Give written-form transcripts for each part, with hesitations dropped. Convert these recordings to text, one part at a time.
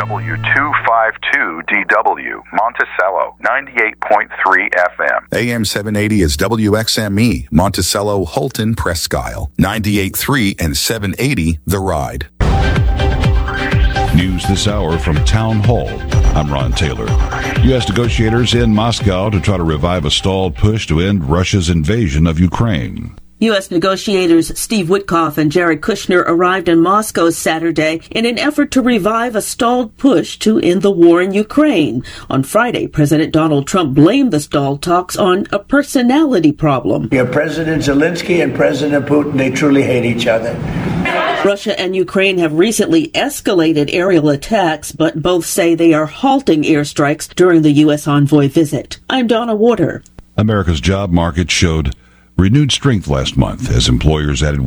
W252DW, Monticello, 98.3 FM. AM 780 is WXME, Monticello, Holton, Presque Isle, 98.3 and 780 The Ride. News this hour from Town Hall. I'm Ron Taylor. U.S. negotiators in Moscow to try to revive a stalled push to end Russia's invasion of Ukraine. U.S. negotiators Steve Witkoff and Jared Kushner arrived in Moscow Saturday in an effort to revive a stalled push to end the war in Ukraine. On Friday, President Donald Trump blamed the stalled talks on a personality problem. You have President Zelensky and President Putin. They truly hate each other. Russia and Ukraine have recently escalated aerial attacks, but both say they are halting airstrikes during the U.S. envoy visit. I'm Donna Warder. America's job market showed renewed strength last month as employers added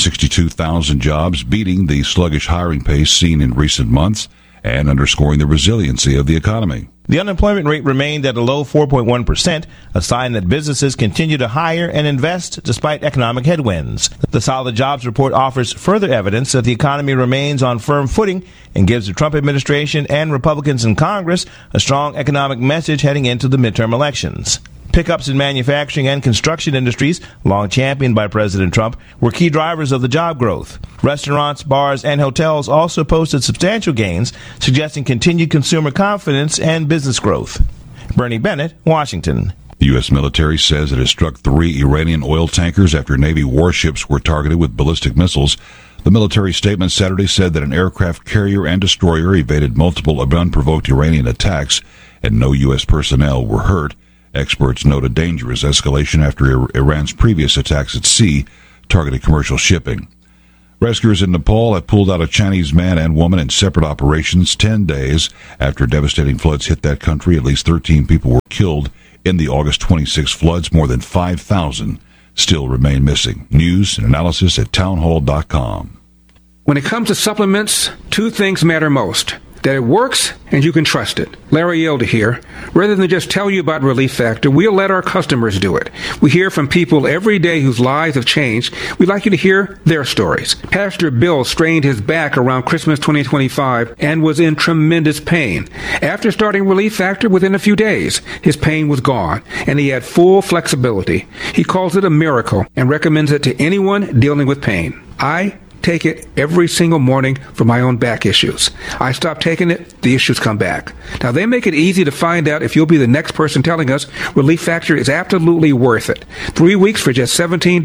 162,000 jobs, beating the sluggish hiring pace seen in recent months and underscoring the resiliency of the economy. The unemployment rate remained at a low 4.1%, a sign that businesses continue to hire and invest despite economic headwinds. The solid jobs report offers further evidence that the economy remains on firm footing and gives the Trump administration and Republicans in Congress a strong economic message heading into the midterm elections. Pickups in manufacturing and construction industries, long championed by President Trump, were key drivers of the job growth. Restaurants, bars, and hotels also posted substantial gains, suggesting continued consumer confidence and business growth. Bernie Bennett, Washington. The U.S. military says it has struck 3 Iranian oil tankers after Navy warships were targeted with ballistic missiles. The military statement Saturday said that an aircraft carrier and destroyer evaded multiple unprovoked Iranian attacks and no U.S. personnel were hurt. Experts note a dangerous escalation after Iran's previous attacks at sea targeted commercial shipping. Rescuers in Nepal have pulled out a Chinese man and woman in separate operations 10 days after devastating floods hit that country. At least 13 people were killed in the August 26 floods. More than 5,000 still remain missing. News and analysis at townhall.com. When it comes to supplements, 2 things matter most: that it works and you can trust it. Larry Yelda here. Rather than just tell you about Relief Factor, we'll let our customers do it. We hear from people every day whose lives have changed. We'd like you to hear their stories. Pastor Bill strained his back around Christmas 2025 and was in tremendous pain. After starting Relief Factor, within a few days, his pain was gone and he had full flexibility. He calls it a miracle and recommends it to anyone dealing with pain. I take it every single morning for my own back issues. I stop taking it, the issues come back. Now, they make it easy to find out if you'll be the next person telling us Relief Factor is absolutely worth it. 3 weeks for just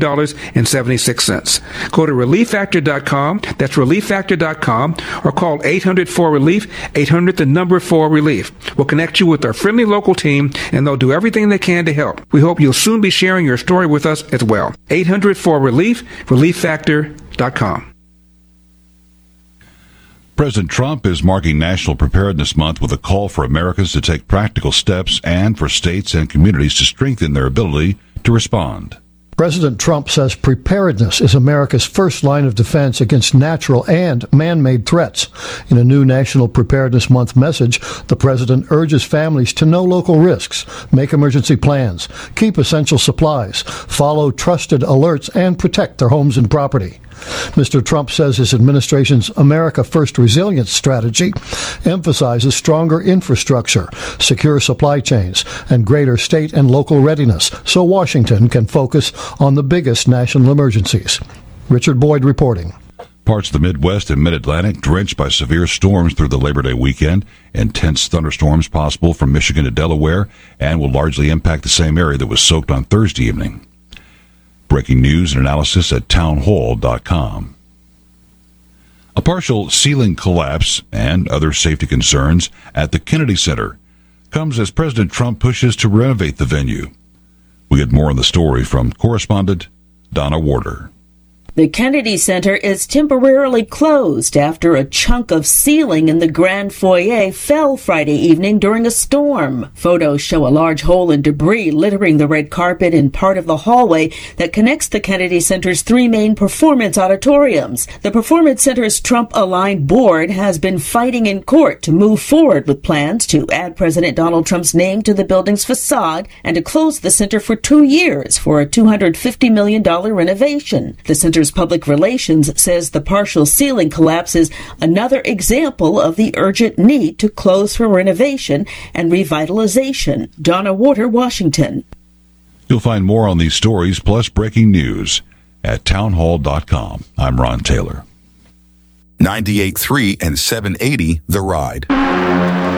$17.76. Go to ReliefFactor.com. That's ReliefFactor.com, or call 800-4RELIEF, 800-4RELIEF. We'll connect you with our friendly local team, and they'll do everything they can to help. We hope you'll soon be sharing your story with us as well. 800-4RELIEF, ReliefFactor.com. President Trump is marking National Preparedness Month with a call for Americans to take practical steps and for states and communities to strengthen their ability to respond. President Trump says preparedness is America's first line of defense against natural and man-made threats. In a new National Preparedness Month message, the president urges families to know local risks, make emergency plans, keep essential supplies, follow trusted alerts, and protect their homes and property. Mr. Trump says his administration's America First Resilience strategy emphasizes stronger infrastructure, secure supply chains, and greater state and local readiness so Washington can focus on the biggest national emergencies. Richard Boyd reporting. Parts of the Midwest and Mid-Atlantic drenched by severe storms through the Labor Day weekend. Intense thunderstorms possible from Michigan to Delaware and will largely impact the same area that was soaked on Thursday evening. Breaking news and analysis at townhall.com. A partial ceiling collapse and other safety concerns at the Kennedy Center comes as President Trump pushes to renovate the venue. We get more on the story from correspondent Donna Warder. The Kennedy Center is temporarily closed after a chunk of ceiling in the grand foyer fell Friday evening during a storm. Photos show a large hole in debris littering the red carpet in part of the hallway that connects the Kennedy Center's 3 main performance auditoriums. The Performance Center's Trump-aligned board has been fighting in court to move forward with plans to add President Donald Trump's name to the building's facade and to close the center for 2 years for a $250 million renovation. The center's Center's public relations says the partial ceiling collapse is another example of the urgent need to close for renovation and revitalization. Donna Warder, Washington. You'll find more on these stories plus breaking news at townhall.com. I'm Ron Taylor. 98.3 and 780 The Ride.